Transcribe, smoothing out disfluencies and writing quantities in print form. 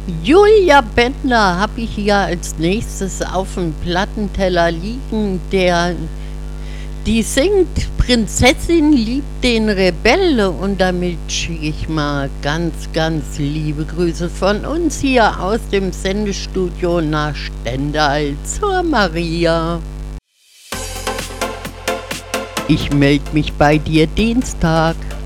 Julia Bendler habe ich hier als nächstes auf dem Plattenteller liegen. Die singt Prinzessin liebt den Rebell und damit schicke ich mal ganz, ganz liebe Grüße von uns hier aus dem Sendestudio nach Stendal zur Maria. Ich melde mich bei dir Dienstag.